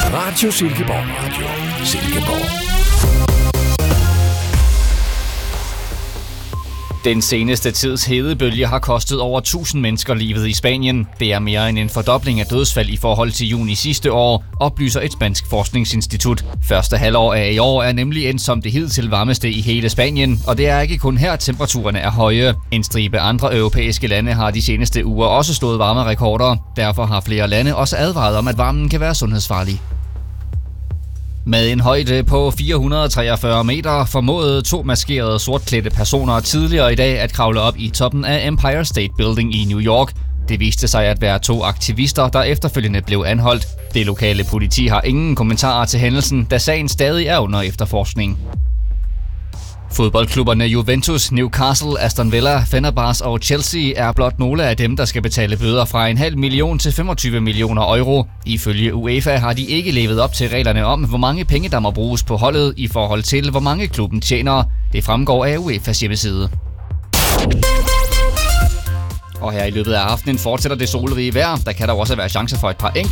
Radio Silkeborg. Radio Silkeborg. Den seneste tids hedebølge har kostet over 1000 mennesker livet i Spanien. Det er mere end en fordobling af dødsfald i forhold til juni sidste år, oplyser et spansk forskningsinstitut. Første halvår af i år er nemlig endt som det hidtil varmeste i hele Spanien, og det er ikke kun her temperaturerne er høje. En stribe andre europæiske lande har de seneste uger også slået varmerekorder. Derfor har flere lande også advaret om, at varmen kan være sundhedsfarlig. Med en højde på 443 meter formåede 2 maskerede sortklædte personer tidligere i dag at kravle op i toppen af Empire State Building i New York. Det viste sig at være 2 aktivister, der efterfølgende blev anholdt. Det lokale politi har ingen kommentarer til hændelsen, da sagen stadig er under efterforskning. Fodboldklubberne Juventus, Newcastle, Aston Villa, Fenerbahce og Chelsea er blot nogle af dem, der skal betale bøder fra 0,5 million til 25 millioner euro. Ifølge UEFA har de ikke levet op til reglerne om, hvor mange penge der må bruges på holdet i forhold til, hvor mange klubben tjener. Det fremgår af UEFA's hjemmeside. Og her i løbet af aftenen fortsætter det solrige vejr. Der kan der også være chancer for et par enkelte